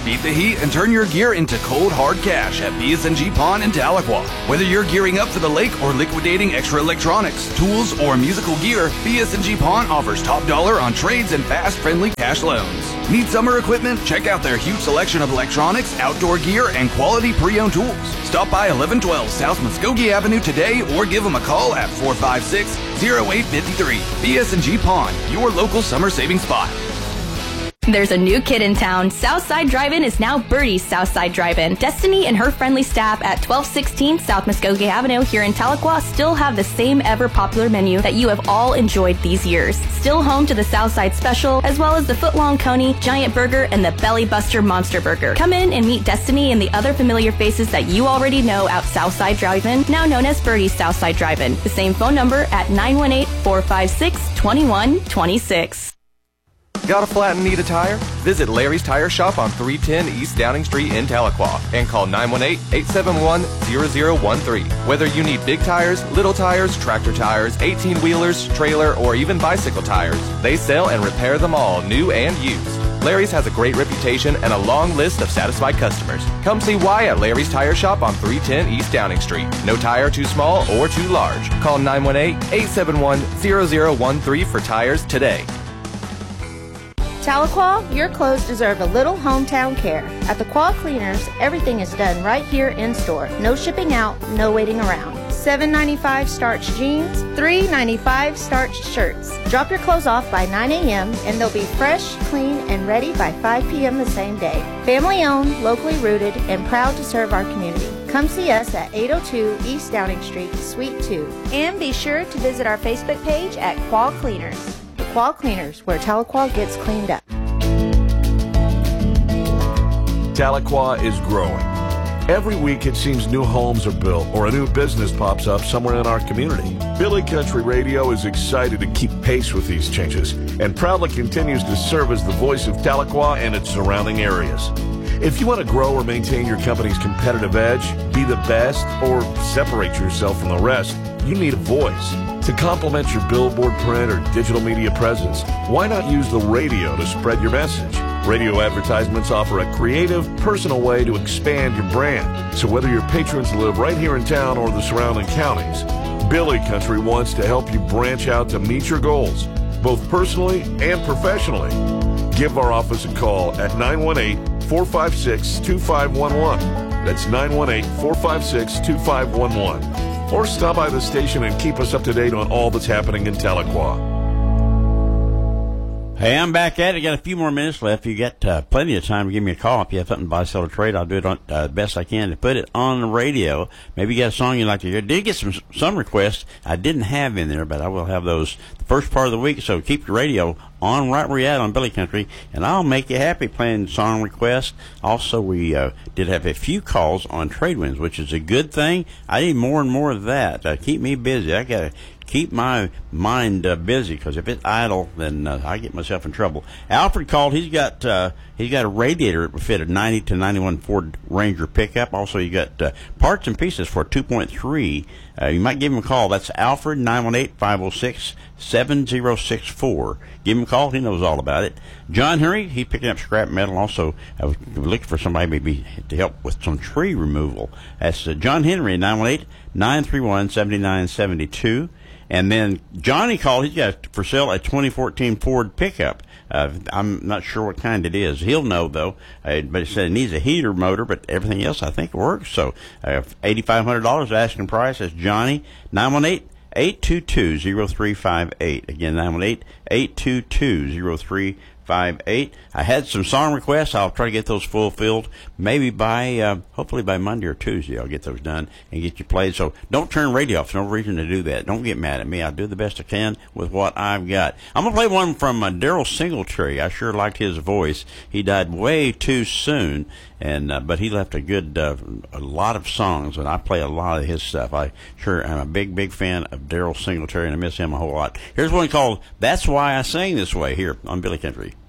Beat the heat and turn your gear into cold, hard cash at BS&G Pawn in Tahlequah. Whether you're gearing up for the lake or liquidating extra electronics, tools, or musical gear, BS&G Pawn offers top dollar on trades and fast, friendly cash loans. Need summer equipment? Check out their huge selection of electronics, outdoor gear, and quality pre-owned tools. Stop by 1112 South Muskogee Avenue today or give them a call at 456-0853. BS&G Pawn, your local summer saving spot. There's a new kid in town. Southside Drive-In is now Birdie's Southside Drive-In. Destiny and her friendly staff at 1216 South Muskogee Avenue here in Tahlequah still have the same ever-popular menu that you have all enjoyed these years. Still home to the Southside Special, as well as the Footlong Coney, Giant Burger, and the Belly Buster Monster Burger. Come in and meet Destiny and the other familiar faces that you already know at Southside Drive-In, now known as Birdie's Southside Drive-In. The same phone number at 918-456-2126. Got a flat and need a tire? Visit Larry's Tire Shop on 310 East Downing Street in Tahlequah and call 918-871-0013. Whether you need big tires, little tires, tractor tires, 18-wheelers, trailer, or even bicycle tires, they sell and repair them all, new and used. Larry's has a great reputation and a long list of satisfied customers. Come see why at Larry's Tire Shop on 310 East Downing Street. No tire too small or too large. Call 918-871-0013 for tires today. Tahlequah, your clothes deserve a little hometown care. At the Quah Cleaners, everything is done right here in store. No shipping out, no waiting around. $7.95 starched jeans, $3.95 starched shirts. Drop your clothes off by 9 a.m. and they'll be fresh, clean, and ready by 5 p.m. the same day. Family owned, locally rooted, and proud to serve our community. Come see us at 802 East Downing Street, Suite 2. And be sure to visit our Facebook page at Quah Cleaners. Quah Cleaners, where Tahlequah gets cleaned up. Tahlequah is growing. Every week it seems new homes are built or a new business pops up somewhere in our community. Billy Country Radio is excited to keep pace with these changes and proudly continues to serve as the voice of Tahlequah and its surrounding areas. If you want to grow or maintain your company's competitive edge, be the best, or separate yourself from the rest, you need a voice. To complement your billboard, print, or digital media presence, why not use the radio to spread your message? Radio advertisements offer a creative, personal way to expand your brand. So whether your patrons live right here in town or the surrounding counties, Billy Country wants to help you branch out to meet your goals, both personally and professionally. Give our office a call at 918-456-2511. That's 918-456-2511. Or stop by the station and keep us up to date on all that's happening in Tahlequah. Hey, I'm back at it. Got a few more minutes left. You got plenty of time to give me a call. If you have something to buy, sell, or trade, I'll do it on best I can to put it on the radio. Maybe you got a song you'd like to hear. Did get some requests I didn't have in there, but I will have those the first part of the week. So keep your radio on right where you're at on Billy Country, and I'll make you happy playing song requests. Also, we did have a few calls on trade winds, which is a good thing. I need more and more of that. Keep me busy. I got to keep my mind busy, because if it's idle, then I get myself in trouble. Alfred called. He's got a radiator that would fit a 90 to 91 Ford Ranger pickup. Also, you got parts and pieces for 2.3. You might give him a call. That's Alfred, 918-506-7064. Give him a call. He knows all about it. John Henry, he's picking up scrap metal. Also, I was looking for somebody maybe to help with some tree removal. That's John Henry, 918-931-7972. And then Johnny called. He's got for sale a 2014 Ford pickup. I'm not sure what kind it is. He'll know, though. But he said it needs a heater motor, but everything else I think works. So $8,500 asking price. That's Johnny, 918-822-0358. Again, 918-822-0358. I had some song requests. I'll try to get those fulfilled. Maybe by, hopefully by Monday or Tuesday, I'll get those done and get you played. So don't turn the radio off. There's no reason to do that. Don't get mad at me. I'll do the best I can with what I've got. I'm going to play one from Daryl Singletary. I sure liked his voice. He died way too soon, and but he left a good, a lot of songs, and I play a lot of his stuff. I sure am a big fan of Daryl Singletary, and I miss him a whole lot. Here's one called That's Why I Sing This Way here on Billy Country.